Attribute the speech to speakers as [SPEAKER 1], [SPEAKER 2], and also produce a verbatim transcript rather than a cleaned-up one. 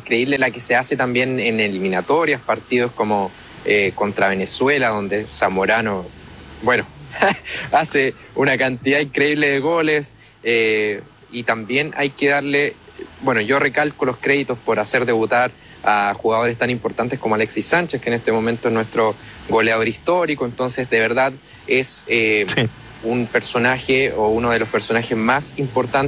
[SPEAKER 1] increíble la que se hace también en eliminatorias, partidos como eh, contra Venezuela, donde Zamorano, bueno, hace una cantidad increíble de goles, eh, y también hay que darle, bueno, yo recalco los créditos por hacer debutar a jugadores tan importantes como Alexis Sánchez, que en este momento es nuestro goleador histórico. Entonces, de verdad, es eh, sí. un personaje o uno de los personajes más importantes